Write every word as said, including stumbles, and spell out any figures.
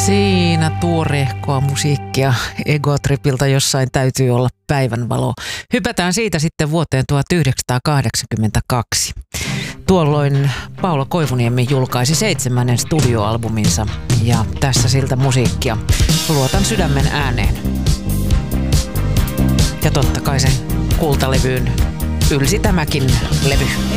Siinä tuorehkoa musiikkia Egotripilta, jossain täytyy olla päivänvalo. Hypätään siitä sitten vuoteen tuhatyhdeksänsataakahdeksankymmentäkaksi. Tuolloin Paula Koivuniemi julkaisi seitsemännen studioalbuminsa ja tässä siltä musiikkia Luotan sydämen ääneen. Ja totta kai sen kultalevyyn ylsi tämäkin levy.